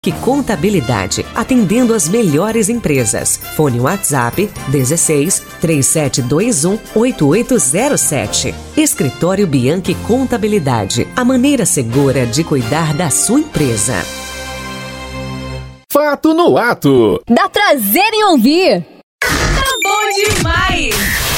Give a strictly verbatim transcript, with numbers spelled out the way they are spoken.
Que Contabilidade, atendendo as melhores empresas. Fone WhatsApp dezesseis, três sete dois um, oito oito zero sete. Escritório Bianchi Contabilidade, a maneira segura de cuidar da sua empresa. Fato no ato. Dá prazer em ouvir. Tá bom demais.